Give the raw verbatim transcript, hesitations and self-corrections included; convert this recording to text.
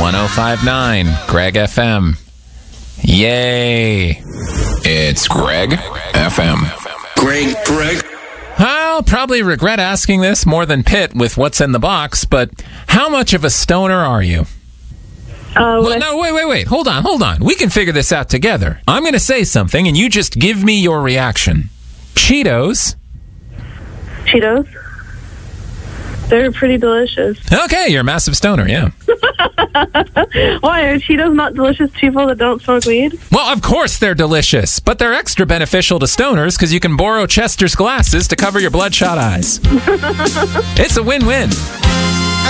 one oh five point nine Greg F M. Yay. It's Greg F M. Greg, Greg. I'll probably regret asking this more than Pitt with what's in the box, but how much of a stoner are you? Uh, well, no, wait, wait, wait. Hold on, hold on. We can figure this out together. I'm going to say something, and you just give me your reaction. Cheetos. Cheetos. They're pretty delicious. Okay, you're a massive stoner, yeah. Why, are Cheetos not delicious to people that don't smoke weed? Well, of course they're delicious, but they're extra beneficial to stoners because you can borrow Chester's glasses to cover your bloodshot eyes. It's a win-win.